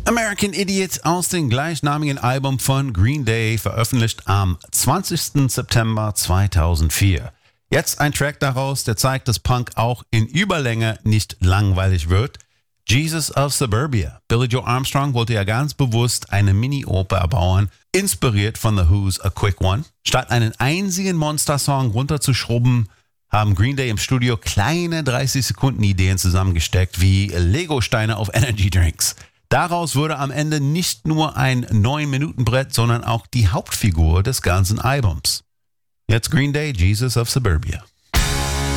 American Idiot aus dem gleichnamigen Album von Green Day, veröffentlicht am 20. September 2004. Jetzt ein Track daraus, der zeigt, dass Punk auch in Überlänge nicht langweilig wird. Jesus of Suburbia. Billy Joe Armstrong wollte ja ganz bewusst eine Mini-Oper erbauen, inspiriert von The Who's A Quick One. Statt einen einzigen Monster-Song runterzuschrubben, haben Green Day im Studio kleine 30-Sekunden-Ideen zusammengesteckt, wie Lego-Steine auf Energy-Drinks. Daraus wurde am Ende nicht nur ein 9-Minuten-Brett, sondern auch die Hauptfigur des ganzen Albums. Jetzt Green Day, Jesus of Suburbia.